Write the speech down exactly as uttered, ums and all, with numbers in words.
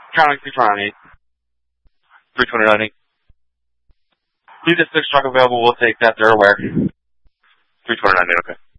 Counting three twenty-eight. three twenty-nine. He's a six truck available. We'll take that. They're aware. three twenty-nine, okay.